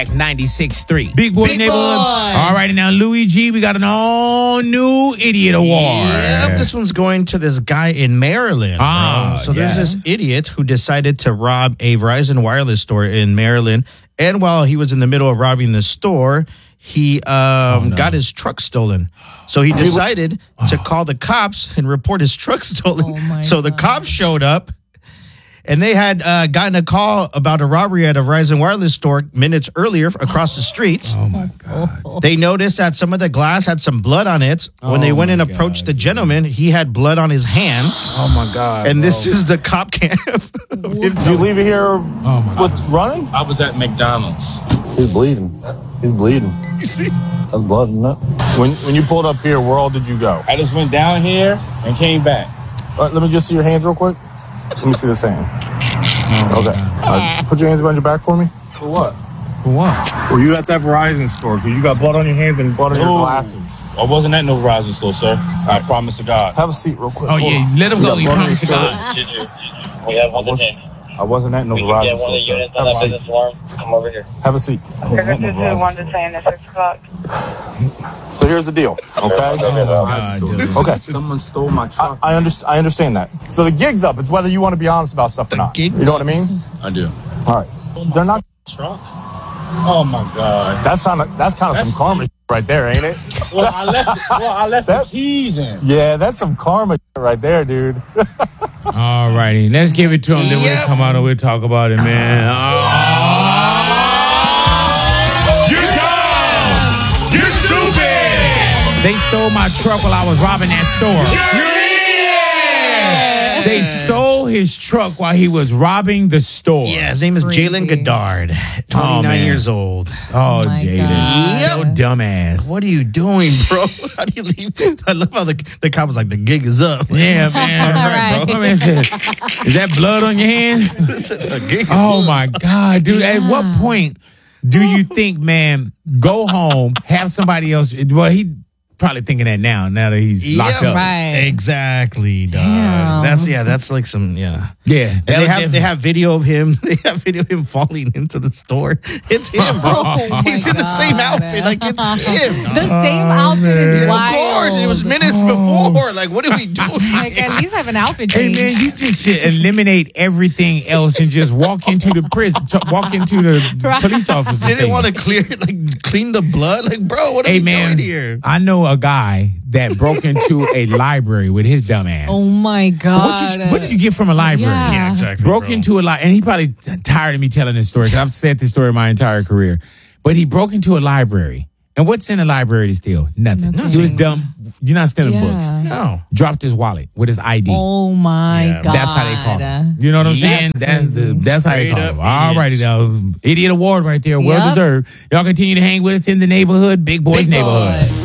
96.3. Big Boy Big Neighborhood. Boy. All righty, now, Louis G, we got an all-new Idiot Award. Yep, this one's going to this guy in Maryland. So there's this idiot who decided to rob a Verizon wireless store in Maryland. And while he was in the middle of robbing the store, he got his truck stolen. So he decided to call the cops and report his truck stolen. So the cops showed up. And they had gotten a call about a robbery at a Verizon wireless store minutes earlier across the street. Oh, my God. They noticed that some of the glass had some blood on it. When they went and approached the gentleman, he had blood on his hands. Oh, my God. And this is the cop cam. Did you leave it here with running? I was at McDonald's. He's bleeding. He's bleeding. You see? That's blood in it. When you pulled up here, where all did you go? I just went down here and came back. Let me just see your hands real quick. Let me see this hand. Okay. Put your hands behind your back for me. For what? For what? Were you at that Verizon store? Because you got blood on your hands and blood on your glasses. I wasn't at no Verizon store, sir. I promise to God. Have a seat real quick. Oh, yeah. Let him go. You promise to God. We have one today. I wasn't at no We can Verizon get one store. of the units on that business alarm. Come over here. Have a seat. One to say at 6 o'clock. So here's the deal, okay? Okay. Someone stole my truck. I understand that. So the gig's up. It's whether you want to be honest about stuff or not. You know what I mean? I do. All right. They're not. Truck? Oh my God. That's kind of some karma right there, ain't it? Well, I left the keys in. Yeah, that's some karma right there, dude. All righty. Let's give it to him. Then we'll come out and we'll talk about it, man. You're dumb! You're stupid! They stole my truck while I was robbing that store. They stole his truck while he was robbing the store. Yeah, his name is Jalen Goddard, 29 years old. Oh, Jalen. Yo, dumbass. What are you doing, bro? How do you leave? I love how the cop was like, the gig is up. Yeah, man. All right, bro. I mean, is that blood on your hands? The gig is Oh, up. my God, dude. At what point do you think, man, go home, have somebody else? Well, he probably thinking that now that he's locked up. Right. Exactly, dog. Damn. That's like some, yeah. Yeah. And they have video of him. They have video of him falling into the store. It's him, bro. He's in the same outfit. Like, it's him. The same outfit is wild. Of course. It was minutes before. Like, what are we doing? Like, at least have an outfit Hey, change. man, you just should eliminate everything else and just walk into the prison, walk into the police office. They didn't want to clean the blood. Like, bro, what are Hey, we man, doing here? I know a guy that broke into a library with his dumb ass. Oh, my God. What did you get from a library? Yeah. Yeah, exactly. Broke bro. into a library, and he probably tired of me telling this story because I've said this story my entire career. But he broke into a library. And what's in a library to steal? Nothing. He was dumb. You're not stealing books. No. Dropped his wallet with his ID. Oh, my God. That's how they call him. You know what I'm saying? That's how they Straight call up him. All righty, now. Idiot Award right there. Well Yep. deserved. Y'all continue to hang with us in the neighborhood. Big Boys Big Neighborhood. Boy.